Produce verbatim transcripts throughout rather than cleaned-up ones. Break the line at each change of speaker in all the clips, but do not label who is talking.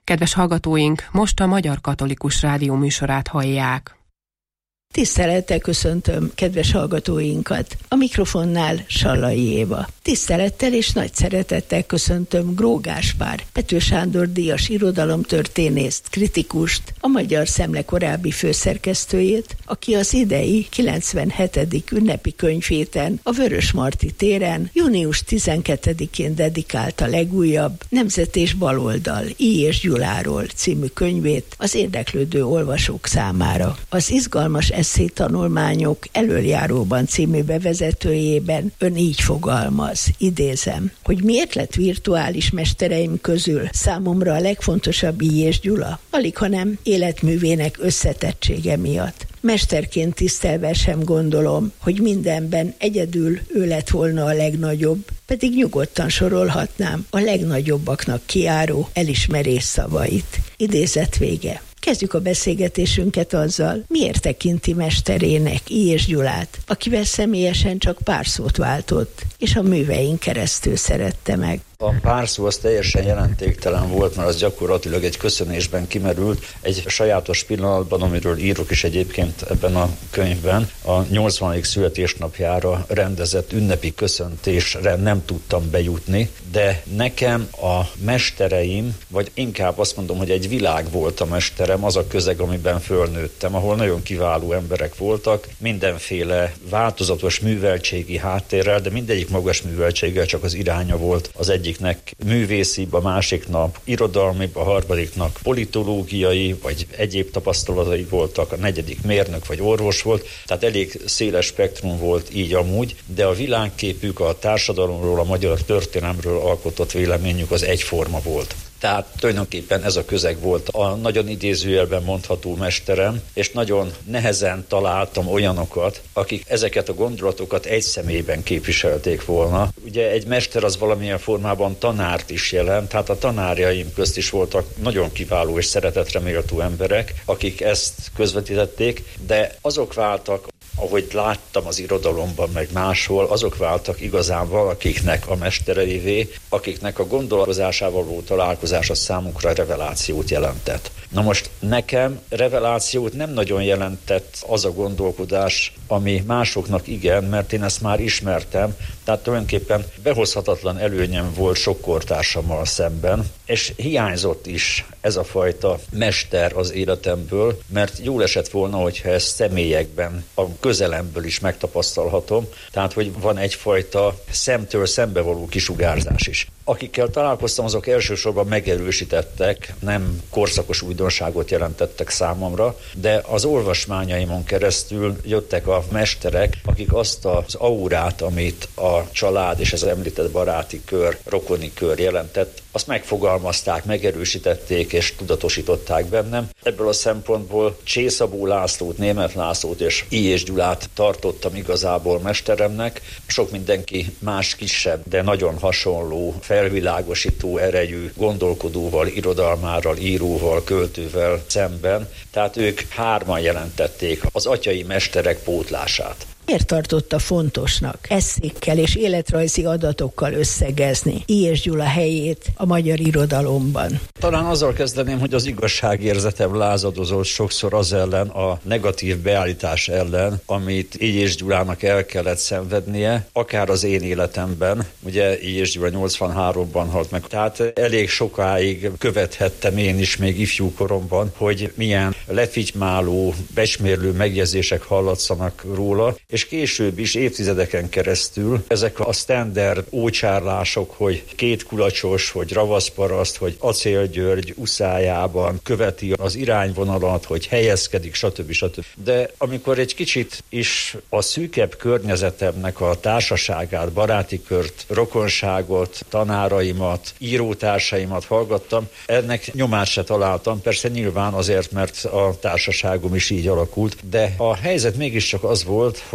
Kedves hallgatóink, most a Magyar Katolikus Rádió műsorát hallják.
Tisztelettel köszöntöm kedves hallgatóinkat. A mikrofonnál Sallai Éva. Tisztelettel és nagy szeretettel köszöntöm Gró Gáspár, Pető Sándor díjas irodalomtörténészt, kritikust, a Magyar Szemle korábbi főszerkesztőjét, aki az idei kilencvenhetedik ünnepi könyvhéten a Vörösmarty téren június tizenkettedikén dedikálta legújabb Nemzet és Baloldal I. és Gyuláról című könyvét az érdeklődő olvasók számára. Az izgalmas eszétanulmányok elöljáróban című bevezetőjében ön így fogalmaz, idézem, hogy miért lett virtuális mestereim közül számomra a legfontosabb I. és Gyula? Alig, hanem életművének összetettsége miatt. Mesterként tisztelve sem gondolom, hogy mindenben egyedül ő lett volna a legnagyobb, pedig nyugodtan sorolhatnám a legnagyobbaknak kiáró elismerés szavait. Idézet vége. Kezdjük a beszélgetésünket azzal, miért tekinti mesterének I. és Gyulát, akivel személyesen csak pár szót váltott, és a művein keresztül szerette meg.
A pár szó az teljesen jelentéktelen volt, mert az gyakorlatilag egy köszönésben kimerült, egy sajátos pillanatban, amiről írok is egyébként ebben a könyvben. A nyolcvanadik születésnapjára rendezett ünnepi köszöntésre nem tudtam bejutni, de nekem a mestereim, vagy inkább azt mondom, hogy egy világ volt a mesterem, az a közeg, amiben fölnőttem, ahol nagyon kiváló emberek voltak, mindenféle változatos műveltségi háttérrel, de mindegyik magas műveltséggel, csak az iránya volt az egy egyiknek művészibb, a másiknak irodalmibb, a harmadiknak politológiai, vagy egyéb tapasztalatai voltak, a negyedik mérnök vagy orvos volt, tehát elég széles spektrum volt így amúgy, de a világképük, a társadalomról, a magyar történelemről alkotott véleményük az egyforma volt. Tehát tulajdonképpen ez a közeg volt a nagyon idézőjelben mondható mesterem, és nagyon nehezen találtam olyanokat, akik ezeket a gondolatokat egy személyben képviselték volna. Ugye egy mester az valamilyen formában tanárt is jelent, tehát a tanárjaim közt is voltak nagyon kiváló és szeretetre méltó emberek, akik ezt közvetítették, de azok váltak, ahogy láttam az irodalomban, meg máshol, azok váltak igazán valakiknek a mestereivé, akiknek a gondolkozásával való találkozása számukra revelációt jelentett. Na most nekem revelációt nem nagyon jelentett az a gondolkodás, ami másoknak igen, mert én ezt már ismertem, tehát tulajdonképpen behozhatatlan előnyem volt sok kortársammal szemben, és hiányzott is ez a fajta mester az életemből, mert jól esett volna, hogyha ezt személyekben, a közelemből is megtapasztalhatom, tehát hogy van egyfajta szemtől szembe való kisugárzás is. Akikkel találkoztam, azok elsősorban megerősítettek, nem korszakos újdonságot jelentettek számomra, de az olvasmányaimon keresztül jöttek a mesterek, akik azt az aurát, amit a család és az említett baráti kör, rokoni kör jelentett, azt megfogalmazták, megerősítették és tudatosították bennem. Ebből a szempontból Csészabó Lászlót, Németh Lászlót és I. és Gyulát tartottam igazából mesteremnek. Sok mindenki más kisebb, de nagyon hasonló, felvilágosító erejű gondolkodóval, irodalmárral, íróval, költővel szemben. Tehát ők hárman jelentették az atyai mesterek pótlását.
Miért tartotta fontosnak eszékkel és életrajzi adatokkal összegezni I. és Gyula helyét a magyar irodalomban?
Talán azzal kezdeném, hogy az igazságérzetem lázadozott sokszor az ellen, a negatív beállítás ellen, amit I. és Gyulának el kellett szenvednie, akár az én életemben. Ugye I. és Gyula nyolcvanháromban halt meg, tehát elég sokáig követhettem én is még ifjú koromban, hogy milyen lefitymáló, becsmérlő megjegyzések hallatszanak róla, és később is évtizedeken keresztül ezek a standard ócsárlások, hogy két kulacsos, hogy ravaszparaszt, hogy Acél György uszájában követi az irányvonalat, hogy helyezkedik, stb. stb. De amikor egy kicsit is a szűkebb környezetemnek a társaságát, baráti kört, rokonságot, tanáraimat, írótársaimat hallgattam, ennek nyomát se találtam, persze nyilván azért, mert a társaságom is így alakult, de a helyzet mégiscsak az volt, hogy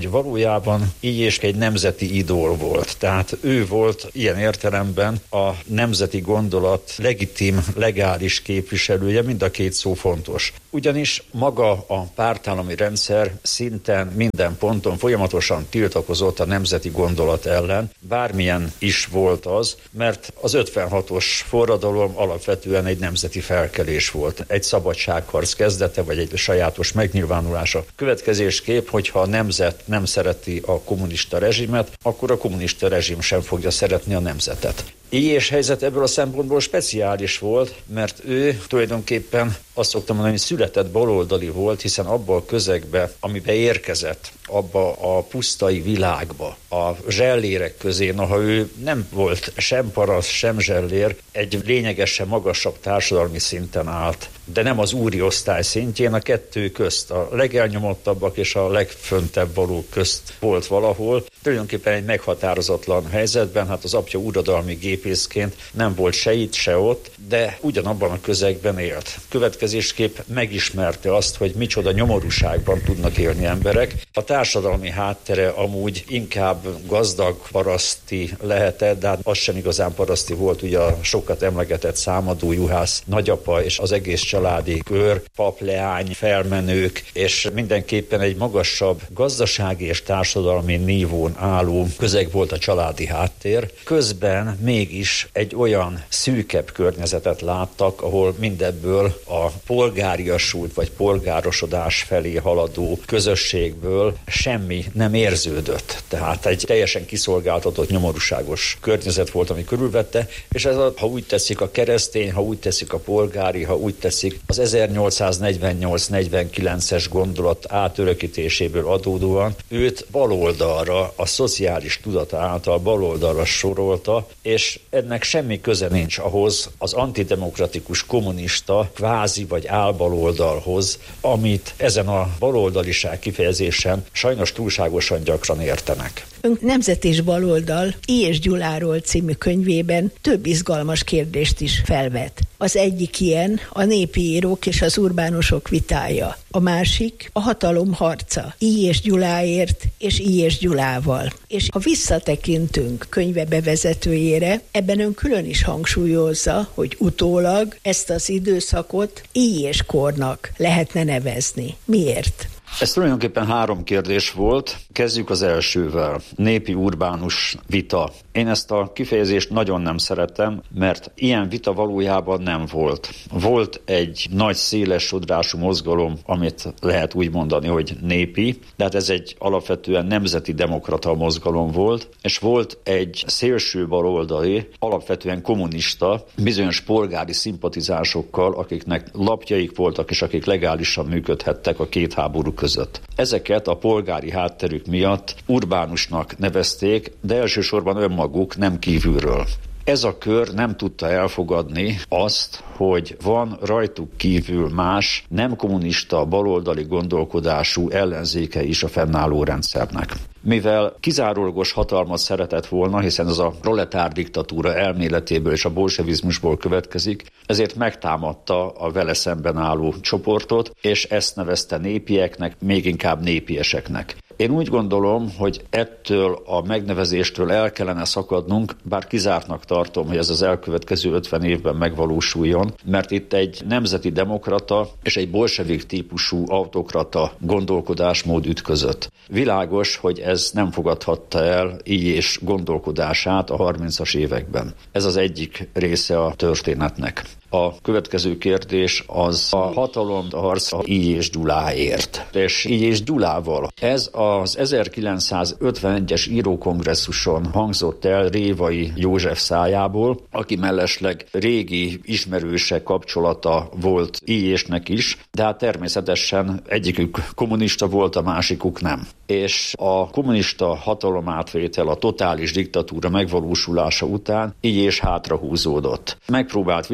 hogy valójában Illyés egy nemzeti idól volt. Tehát ő volt ilyen értelemben a nemzeti gondolat legitim, legális képviselője, mind a két szó fontos. Ugyanis maga a pártállami rendszer szinten minden ponton folyamatosan tiltakozott a nemzeti gondolat ellen, bármilyen is volt az, mert az ötvenhatos forradalom alapvetően egy nemzeti felkelés volt. Egy szabadságharc kezdete, vagy egy sajátos megnyilvánulása. Következésképp, hogyha a nemzet nem szereti a kommunista rezsimet, akkor a kommunista rezsim sem fogja szeretni a nemzetet. Illyés helyzet ebből a szempontból speciális volt, mert ő tulajdonképpen azt szoktam mondani, hogy született baloldali volt, hiszen abba a közegbe, amibe érkezett, abba a pusztai világba, a zsellérek közé, noha ő nem volt sem paraszt, sem zsellér, egy lényegesen magasabb társadalmi szinten állt, de nem az úri osztály szintjén, a kettő közt, a legelnyomottabbak és a legföntebb valók közt volt valahol. Tulajdonképpen egy meghatározatlan helyzetben, hát az apja uradalmi gépészként nem volt se itt, se ott, de ugyanabban a közegben élt. Következésképp megismerte azt, hogy micsoda nyomorúságban tudnak élni emberek. A társadalmi háttere amúgy inkább gazdag paraszti lehetett, de hát az sem igazán paraszti volt, ugye a sokat emlegetett számadó juhász nagyapa és az egész családi kör, pap, leány, felmenők, és mindenképpen egy magasabb gazdasági és társadalmi nívón álló közeg volt a családi háttér. Közben mégis egy olyan szűkebb környezetet láttak, ahol mindebből a polgáriasult vagy polgárosodás felé haladó közösségből semmi nem érződött. Tehát egy teljesen kiszolgáltatott, nyomorúságos környezet volt, ami körülvette, és ez a, ha úgy teszik a keresztény, ha úgy teszik a polgári, ha úgy teszik az ezernyolcszáznegyvennyolc negyvenkilences gondolat átörökítéséből adódóan őt baloldalra, a szociális tudat által baloldalra sorolta, és ennek semmi köze nincs ahhoz az antidemokratikus kommunista kvázi vagy álbaloldalhoz, amit ezen a baloldaliság kifejezésen sajnos túlságosan gyakran értenek.
Ön Nemzet és baloldal Illyés Gyuláról című könyvében több izgalmas kérdést is felvet. Az egyik ilyen a népi írók és az urbánusok vitája. A másik a hatalom harca Illyés Gyuláért és Illyés Gyulával. És ha visszatekintünk könyve bevezetőjére, ebben ön külön is hangsúlyozza, hogy utólag ezt az időszakot Illyés kornak lehetne nevezni. Miért?
Ez tulajdonképpen három kérdés volt. Kezdjük az elsővel. Népi urbánus vita. Én ezt a kifejezést nagyon nem szeretem, mert ilyen vita valójában nem volt. Volt egy nagy széles sodrású mozgalom, amit lehet úgy mondani, hogy népi, de hát ez egy alapvetően nemzeti demokrata mozgalom volt, és volt egy szélső baloldali, alapvetően kommunista, bizonyos polgári szimpatizásokkal, akiknek lapjaik voltak, és akik legálisan működhettek a két háború között. Ezeket a polgári hátterük miatt urbánusnak nevezték, de elsősorban önmaguk, nem kívülről. Ez a kör nem tudta elfogadni azt, hogy van rajtuk kívül más, nem kommunista, baloldali gondolkodású ellenzéke is a fennálló rendszernek. Mivel kizárólagos hatalmat szeretett volna, hiszen ez a proletár diktatúra elméletéből és a bolsevizmusból következik, ezért megtámadta a vele szemben álló csoportot, és ezt nevezte népieknek, még inkább népieseknek. Én úgy gondolom, hogy ettől a megnevezéstől el kellene szakadnunk, bár kizártnak tartom, hogy ez az elkövetkező ötven évben megvalósuljon, mert itt egy nemzeti demokrata és egy bolsevik típusú autokrata gondolkodásmód ütközött. Világos, hogy ez nem fogadhatta el Illyés gondolkodását a harmincas években. Ez az egyik része a történetnek. A következő kérdés az a hatalom a harc Illyés Gyuláért. És Illyés Gyulával. Ez az ezerkilencszázötvenegyes írókongresszuson hangzott el Révai József szájából, aki mellesleg régi ismerőse kapcsolata volt Illyésnek is, de hát természetesen egyikük kommunista volt, a másikuk nem. És a kommunista hatalomátvétel, a totális diktatúra megvalósulása után Illyés hátrahúzódott. Megpróbált visszavonulni,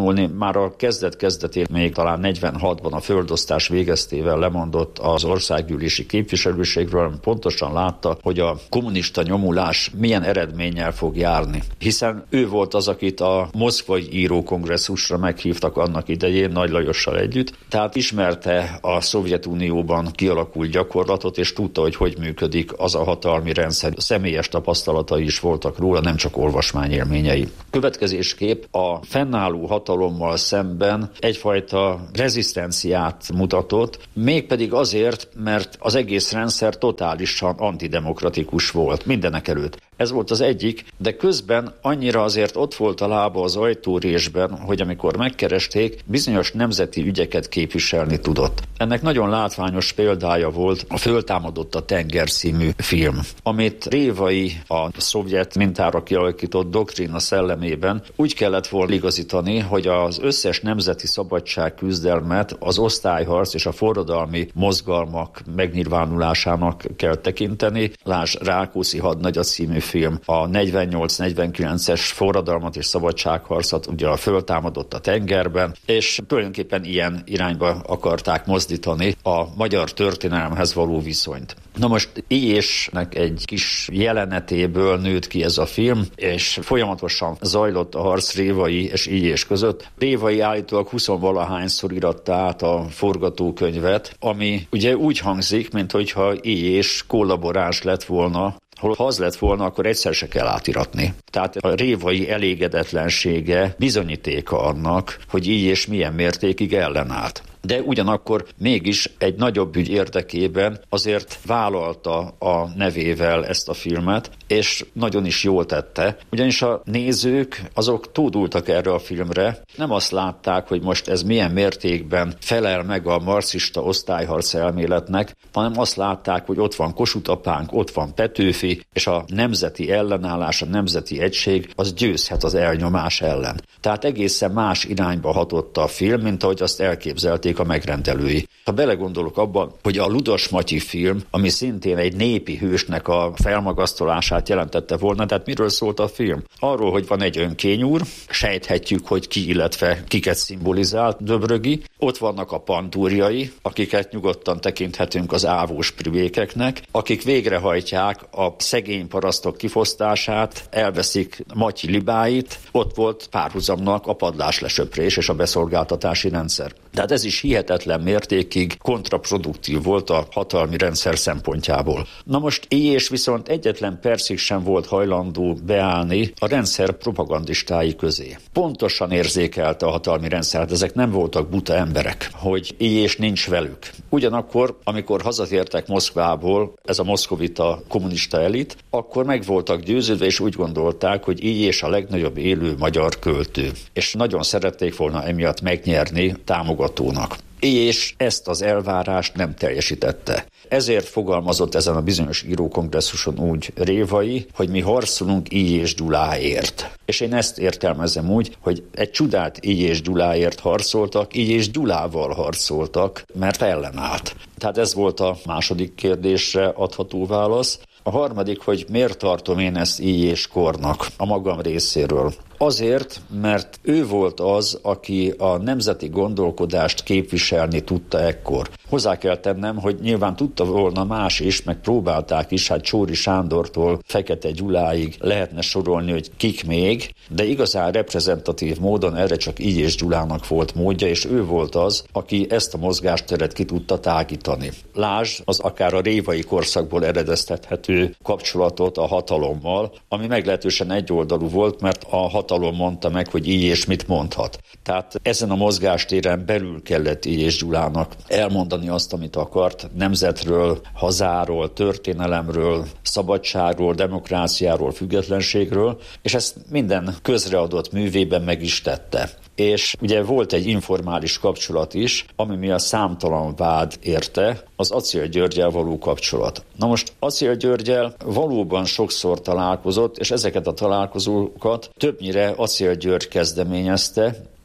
tanulni. Már a kezdet-kezdetén, még talán negyvenhatban a földosztás végeztével lemondott az országgyűlési képviselőségről, pontosan látta, hogy a kommunista nyomulás milyen eredménnyel fog járni. Hiszen ő volt az, akit a moszkvai írókongresszusra meghívtak annak idején Nagy Lajossal együtt, tehát ismerte a Szovjetunióban kialakult gyakorlatot, és tudta, hogy hogy működik az a hatalmi rendszer. Személyes tapasztalatai is voltak róla, nem csak olvasmányélményei. Következésképp a fennálló hatalommal szemben egyfajta rezisztenciát mutatott, mégpedig azért, mert az egész rendszer totálisan antidemokratikus volt, mindenek előtt. Ez volt az egyik, de közben annyira azért ott volt a lába az ajtórésben, hogy amikor megkeresték, bizonyos nemzeti ügyeket képviselni tudott. Ennek nagyon látványos példája volt a Föltámadott a tenger című film, amit Révai a szovjet mintára kialakított doktrína szellemében úgy kellett volna igazítani, hogy az összes nemzeti szabadságküzdelmet az osztályharc és a forradalmi mozgalmak megnyilvánulásának kell tekinteni. Lásd Rákóczi hadnagy című film, a negyvennyolc-negyvenkilences forradalmat és szabadságharcot ugye a Föltámadott a tengerben, és tulajdonképpen ilyen irányba akarták mozdítani a magyar történelemhez való viszonyt. Na most Illyésnek egy kis jelenetéből nőtt ki ez a film, és folyamatosan zajlott a harc Révai és Illyés között. Révai állítólag huszonvalahányszor íratta át a forgatókönyvet, ami ugye úgy hangzik, minthogyha Illyés kollaboráns lett volna. Ha az lett volna, akkor egyszer se kell átiratni. Tehát a Révai elégedetlensége bizonyítéka annak, hogy Illyés milyen mértékig ellenállt. De ugyanakkor mégis egy nagyobb ügy érdekében azért vállalta a nevével ezt a filmet, és nagyon is jól tette, ugyanis a nézők azok tódultak erre a filmre, nem azt látták, hogy most ez milyen mértékben felel meg a marxista osztályharc elméletnek, hanem azt látták, hogy ott van Kossuth apánk, ott van Petőfi, és a nemzeti ellenállás, a nemzeti egység az győzhet az elnyomás ellen. Tehát egészen más irányba hatott a film, mint ahogy azt elképzelték a megrendelői. Ha belegondolok abban, hogy a Ludas Matyi film, ami szintén egy népi hősnek a felmagasztolását jelentette volna, tehát miről szólt a film? Arról, hogy van egy önkényúr, sejthetjük, hogy ki, illetve kiket szimbolizált Döbrögi. Ott vannak a pantúrjai, akiket nyugodtan tekinthetünk az ávós privékeknek, akik végrehajtják a szegény parasztok kifosztását, elveszik Matyi libáit, ott volt párhuzamnak a padláslesöprés és a beszolgáltatási rendszer. Tehát ez is hihetetlen mértékig kontraproduktív volt a hatalmi rendszer szempontjából. Na most Illyés viszont egyetlen percig sem volt hajlandó beállni a rendszer propagandistái közé. Pontosan érzékelte a hatalmi rendszert, ezek nem voltak buta emberek, hogy Illyés nincs velük. Ugyanakkor, amikor hazatértek Moszkvából, ez a moszkovita kommunista elit, akkor meg voltak győződve, és úgy gondolták, hogy Illyés a legnagyobb élő magyar költő. És nagyon szerették volna emiatt megnyerni támogatónak. És ezt az elvárást nem teljesítette. Ezért fogalmazott ezen a bizonyos írókongresszuson úgy Révai, hogy mi harcolunk Illyés Gyuláért. És én ezt értelmezem úgy, hogy egy csodát Illyés Gyuláért harcoltak, Illyés Gyulával harcoltak, mert ellenállt. Tehát ez volt a második kérdésre adható válasz. A harmadik, hogy miért tartom én ezt Illyés kornak a magam részéről. Azért, mert ő volt az, aki a nemzeti gondolkodást képviselni tudta ekkor. Hozzá kell tennem, hogy nyilván tudta volna más is, meg próbálták is, hát Csóri Sándortól Fekete Gyuláig lehetne sorolni, hogy kik még, de igazán reprezentatív módon erre csak Illyés Gyulának volt módja, és ő volt az, aki ezt a mozgásteret ki tudta tágítani. Lásd az akár a révai korszakból eredeztethető kapcsolatot a hatalommal, ami meglehetősen egyoldalú volt, mert a hatalom mondta meg, hogy Illyés mit mondhat. Tehát ezen a mozgástéren belül kellett Illyés Gyulának elmondani azt, amit akart, nemzetről, hazáról, történelemről, szabadságról, demokráciáról, függetlenségről, és ezt minden közreadott művében meg is tette. És ugye volt egy informális kapcsolat is, ami miatt számtalan vád érte, az Acél Györggyel való kapcsolat. Na most Acél Györggyel valóban sokszor találkozott, és ezeket a találkozókat többnyire Acél György kezdeményezte,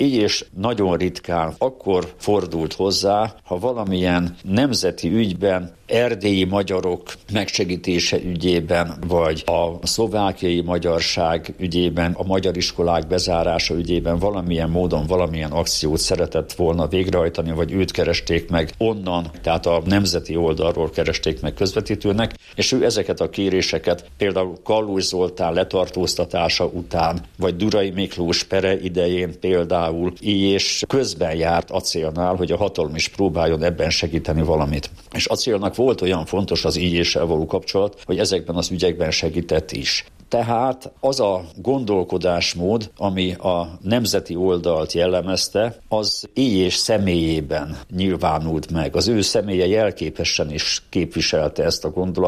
így és nagyon ritkán akkor fordult hozzá, ha valamilyen nemzeti ügyben, erdélyi magyarok megsegítése ügyében, vagy a szlovákiai magyarság ügyében, a magyar iskolák bezárása ügyében valamilyen módon, valamilyen akciót szeretett volna végrehajtani, vagy őt keresték meg onnan, tehát a nemzeti oldalról keresték meg közvetítőnek, és ő ezeket a kéréseket például Kallus Zoltán letartóztatása után, vagy Durai Miklós pere idején például így és közben járt Acélnál, hogy a hatalom is próbáljon ebben segíteni valamit. És Acélnak volt olyan fontos az ígyéssel való kapcsolat, hogy ezekben az ügyekben segített is. Tehát az a gondolkodásmód, ami a nemzeti oldalt jellemezte, az Élyés személyében nyilvánult meg. Az ő személye jelképesen is képviselte ezt a gondolatot.